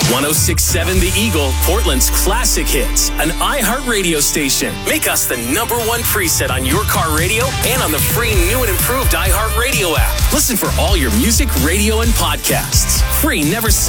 106.7 The Eagle, Portland's classic hits, an iHeartRadio station. Make us the #1 preset on your car radio and on the free new and improved iHeartRadio app. Listen for all your music, radio, and podcasts. Free, never